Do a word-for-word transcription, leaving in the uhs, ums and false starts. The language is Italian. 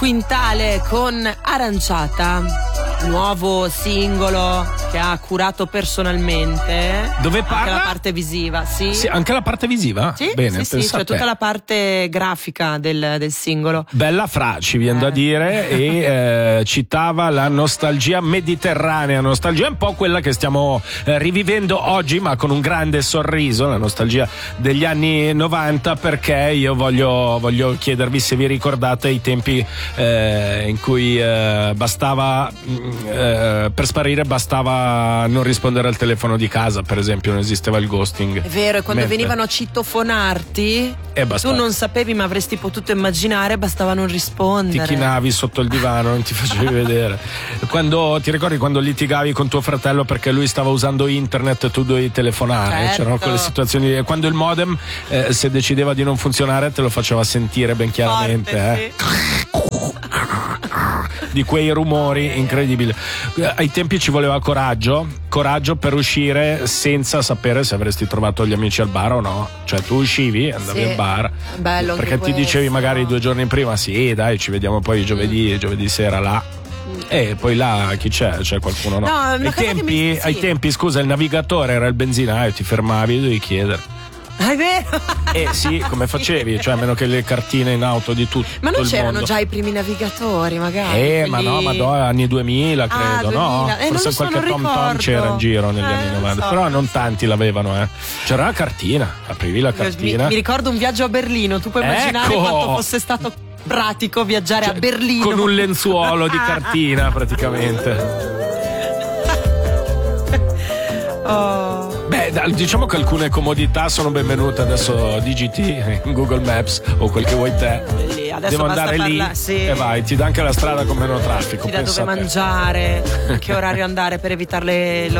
Quintale con Aranciata, nuovo singolo che ha curato personalmente. Dove parla? Anche la parte visiva, sì. Sì, anche la parte visiva? Sì, bene, sì, sì, cioè tutta la parte grafica del, del singolo. Bella fra, ci viene eh. da dire, e eh, citava la nostalgia mediterranea, nostalgia un po' quella che stiamo eh, rivivendo oggi, ma con un grande sorriso, la nostalgia degli anni novanta, perché io voglio, voglio chiedervi se vi ricordate i tempi eh, in cui eh, bastava eh, per sparire bastava non rispondere al telefono di casa, per esempio, non esisteva il ghosting. È vero, e quando Mentre... venivano a citofonarti eh, tu non sapevi, ma avresti potuto immaginare, bastava non rispondere. Ti chinavi sotto il divano, non ti facevi vedere. Quando ti ricordi quando litigavi con tuo fratello perché lui stava usando internet e tu dovevi telefonare? Certo. C'erano quelle situazioni, quando il modem eh, se decideva di non funzionare te lo faceva sentire ben chiaramente. Forte, eh. Sì. Di quei rumori incredibili. Ai tempi ci voleva coraggio, coraggio per uscire senza sapere se avresti trovato gli amici al bar o no. Cioè tu uscivi, andavi sì. al bar, bello, perché ti questo. dicevi magari due giorni prima, sì dai ci vediamo poi giovedì, giovedì sera là. E poi là chi c'è? C'è qualcuno no? no ai, tempi, mi... sì. ai tempi, scusa, il navigatore era il benzinaio, ti fermavi, dovevi chiedere. È vero? Eh sì, come facevi? Cioè, a meno che le cartine in auto di tutto. Ma non c'erano mondo. già i primi navigatori, magari? Eh, quelli... ma no, ma no, anni duemila, credo, ah, no? Eh, Forse so, qualche Tom Tom c'era in giro negli eh, anni novanta. So. Però non tanti l'avevano, eh. C'era la cartina, aprivi la cartina. Mi, mi ricordo un viaggio a Berlino, tu puoi immaginare ecco. quanto fosse stato pratico viaggiare cioè, a Berlino. Con un lenzuolo di cartina, praticamente. Oh. Beh, diciamo che alcune comodità sono benvenute adesso. D G T, Google Maps o quel che vuoi te. Lì, adesso devo andare parla- lì sì. e vai, ti dà anche la strada con meno traffico. Ti dà dove mangiare, a che orario andare per evitare le